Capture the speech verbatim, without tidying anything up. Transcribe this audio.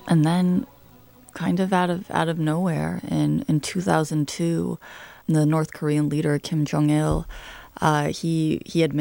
And then kind of out of out of nowhere in, in two thousand two, the North Korean leader Kim Jong-il, uh, he he admitted